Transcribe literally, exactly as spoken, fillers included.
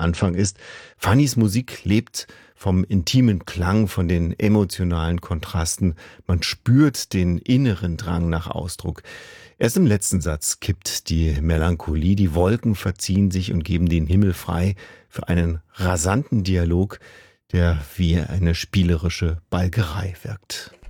Anfang ist. Fannys Musik lebt vom intimen Klang, von den emotionalen Kontrasten. Man spürt den inneren Drang nach Ausdruck. Erst im letzten Satz kippt die Melancholie, die Wolken verziehen sich und geben den Himmel frei für einen rasanten Dialog, der wie eine spielerische Balgerei wirkt.